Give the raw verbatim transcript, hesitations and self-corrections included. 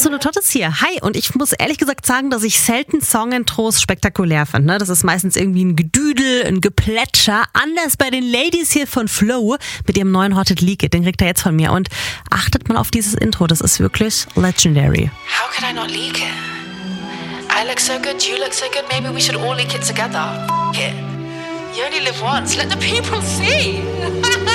Absolut Totes hier. Hi, und ich muss ehrlich gesagt sagen, dass ich selten Song-Intros spektakulär finde. Ne? Das ist meistens irgendwie ein Gedüdel, ein Geplätscher. Anders bei den Ladies hier von Flow mit ihrem neuen Hot It Leak It. Den kriegt er jetzt von mir. Und achtet mal auf dieses Intro. Das ist wirklich legendary. How could I not leak it? I look so good, you look so good. Maybe we should all leak it together. F- it. You only live once. Let the people see.